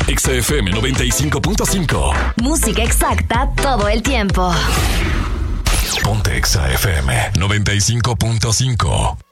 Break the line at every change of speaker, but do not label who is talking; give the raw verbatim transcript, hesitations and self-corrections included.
Exa F M noventa y cinco punto cinco.
Música exacta todo el tiempo.
Ponte Exa F M noventa y cinco punto cinco.